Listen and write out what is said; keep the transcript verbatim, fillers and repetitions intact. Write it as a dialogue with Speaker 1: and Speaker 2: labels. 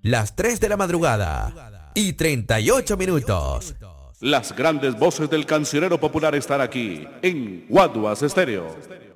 Speaker 1: las tres de la madrugada y treinta y ocho minutos.
Speaker 2: Las grandes voces del cancionero popular están aquí en Guaduas Estéreo.